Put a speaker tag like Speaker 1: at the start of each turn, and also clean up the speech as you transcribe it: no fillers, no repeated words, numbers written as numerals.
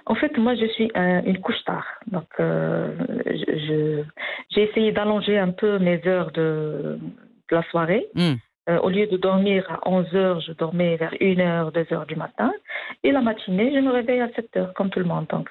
Speaker 1: En fait, moi, je suis une couche tard. Donc, j'ai essayé d'allonger un peu mes heures de la soirée.
Speaker 2: Hmm.
Speaker 1: Au lieu de dormir à 11 heures, je dormais vers 1 heure, 2 heures du matin. Et la matinée, je me réveille à 7 heures, comme tout le monde. Donc,